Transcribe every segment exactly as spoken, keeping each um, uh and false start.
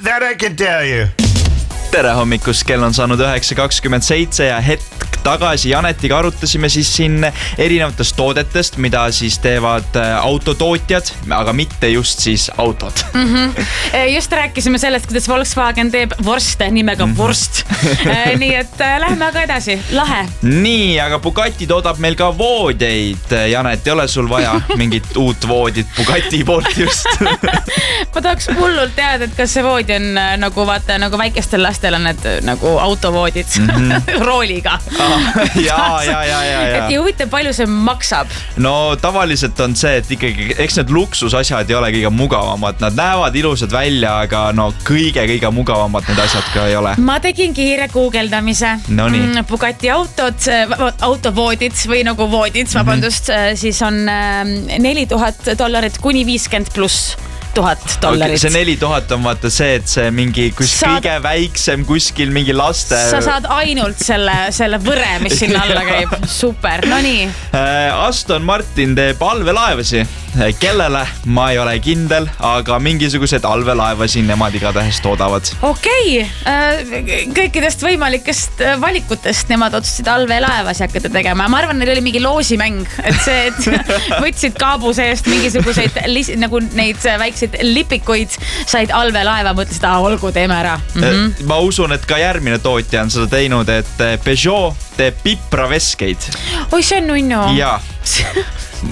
that I can tell you. Tere hommikust, kell on saanud üheksa kakskümmend seitse ja hetk tagasi Janetiga arutasime siis siin erinevatest toodetest, mida siis teevad autotootjad, aga mitte just siis autod. Mm-hmm. Just rääkisime sellest, kuidas Volkswagen teeb vorste nimega vorst. Nii et lähme aga edasi. Lahe. Nii, aga Bugatti toodab meil ka voodjeid. Janet, ei ole sul vaja mingit uut voodit Bugatti poolt just? Ma tahaks hullult teada, et kas see voodi on nagu vaata, nagu väikestel lastel on need nagu autovoodid mm-hmm. rooliga. Ah, ja, ja, ja, ja, ja. Et huvitav, palju see maksab? No tavaliselt on see, et ikkagi, eks need luksusasjad ei ole kõige mugavamad. Nad näevad ilusad välja, aga no kõige-kõige mugavamad need asjad ka ei ole. Ma tegin kiire guugeldamise. No nii. Bugatti autod, autovoodid või nagu voodid, vabandust, mm-hmm. siis on neli tuhat dollarit kuni viiskümmend pluss tuhat dollarit. Okay, see neli tuhat on vaata see, et see mingi kus saad, kõige väiksem kuskil mingi laste... Sa saad ainult selle, selle võre, mis sinna alla käib. Super, no nii. Aston Martin teeb allveelaevasi. Kellele? Ma ei ole kindel, aga mingisugused allveelaevasi nemad igatahes toodavad. Okei, okay. Kõikidest võimalikest valikutest nemad otsustasid allveelaevasi hakata tegema. Ma arvan, neil oli mingi loosimäng, et see, et võtsid kaabu seest mingisuguseid nagu neid väikseid lipikuid, said allveelaeva, mõtlesid, ah, olgu, teeme ära. Mm-hmm. Ma usun, et ka järgmine tootja on seda teinud, et Peugeot teeb pipraveskeid. Oi, see on nunnu. Jaa. Ma,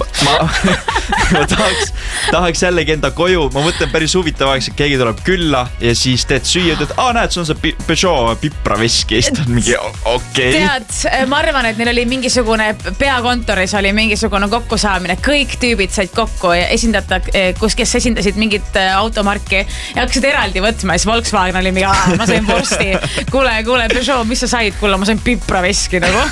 ma tahaks, tahaks jällegi enda koju, ma mõtlen päris huvitavaks, et keegi tuleb külla ja siis teed süüa, et aa, näed, see on see Peugeot pipraveski, siis on mingi okei. Okay. Tead, ma arvan, et neil oli mingisugune peakontoris oli mingisugune kokkusaamine, kõik tüübid said kokku ja esindata, kus, kes esindasid mingit automarki ja hakkasid eraldi võtma ja siis Volkswagen oli mingi, aa, ma sain vorsti, kuule, kuule, Peugeot, mis sa said, kuule, ma sain pipraveski nagu.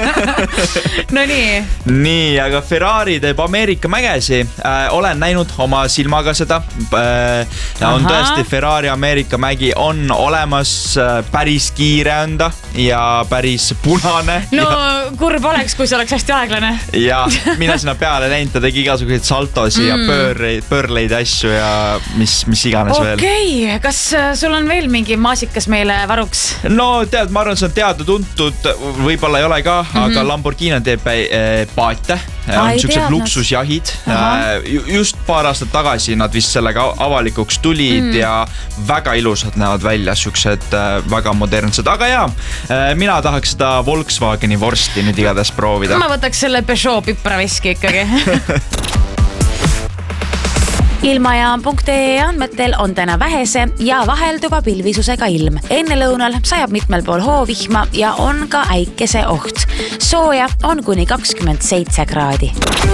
No nii. Nii, aga Ferrari teeb Ameerika mägesi. Äh, olen näinud oma silmaga seda. Äh, on tõesti Ferrari Ameerika mägi on olemas, äh, päris kiire on ta ja päris punane. No ja... kurb oleks, kui see oleks hästi aeglane. Ja mina sinna peale näinud, ta tegi igasuguseid saltosi mm. ja pöörleid, pöörleid asju ja mis, mis iganes okay. veel. Okei, kas sul on veel mingi maasikas meile varuks? No tead, ma arvan, see on teada-tuntud, võib-olla ei ole ka, mm-hmm. aga Lamborghini teeb äh, paate. On siuksed luksusjahid. Aha. Just paar aastat tagasi nad vist sellega avalikuks tulid mm. ja väga ilusad näevad välja, siuksed väga modernsed. Aga jaa, mina tahaks seda Volkswageni vorsti nüüd igades proovida. Ma võtaks selle Peugeot pipraveski ikkagi. Ilmajaam punkt ee andmetel on täna vähese ja vahelduva pilvisusega ilm. Enne lõunal sajab mitmel pool hoovihma ja on ka äikese oht. Sooja on kuni kakskümmend seitse kraadi.